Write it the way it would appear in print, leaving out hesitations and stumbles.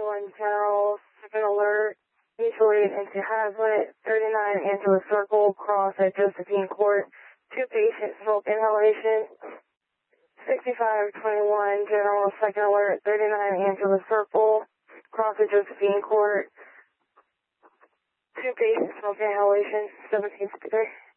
61 General, second alert, mutually into Hazlitt, 39 Angela Circle, cross at Josephine Court, 2 patients, smoke inhalation, 6521 General, second alert, 39 Angela Circle, cross at Josephine Court, 2 patients, smoke inhalation, 1753.